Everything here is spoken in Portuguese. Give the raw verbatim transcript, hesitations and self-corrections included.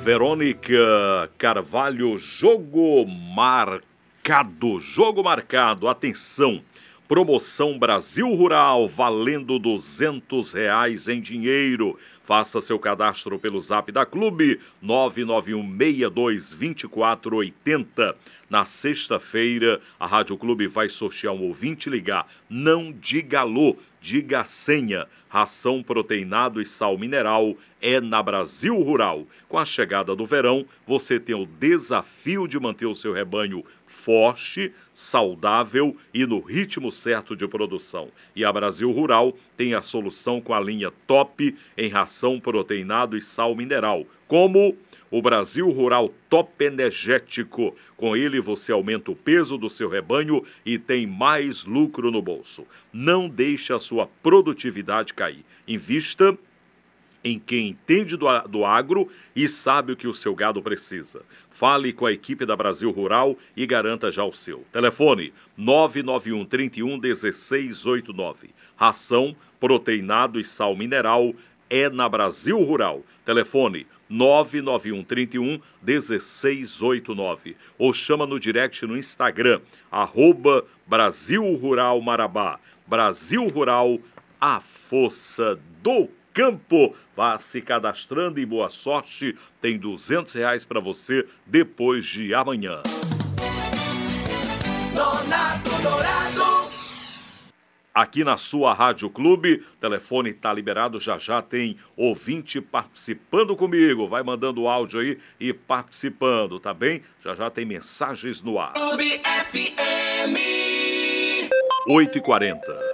Verônica Carvalho, jogo marcado, jogo marcado, atenção, promoção Brasil Rural, valendo duzentos reais em dinheiro. Faça seu cadastro pelo zap da Clube, nove nove um seis dois dois quatro oito zero. Na sexta-feira, a Rádio Clube vai sortear um ouvinte ligar. Não diga alô, diga a senha. Ração proteinado e sal mineral é na Brasil Rural. Com a chegada do verão, você tem o desafio de manter o seu rebanho forte, saudável e no ritmo certo de produção. E a Brasil Rural tem a solução com a linha top em ração proteinado e sal mineral, como o Brasil Rural Top Energético. Com ele você aumenta o peso do seu rebanho e tem mais lucro no bolso. Não deixe a sua produtividade cair. Invista em quem entende do, do agro e sabe o que o seu gado precisa. Fale com a equipe da Brasil Rural e garanta já o seu. Telefone nove nove um três um um seis oito nove. Ração, proteinado e sal mineral é na Brasil Rural. Telefone nove nove um três um um seis oito nove. Ou chama no direct no Instagram, arroba Brasil Rural Marabá. Brasil Rural, a força do campo. Vá se cadastrando e boa sorte. Tem duzentos reais para você depois de amanhã. Nonato Dourado. Aqui na sua Rádio Clube, o telefone está liberado, já já tem ouvinte participando comigo. Vai mandando áudio aí e participando, tá bem? Já já tem mensagens no ar. Clube F M. oito e quarenta.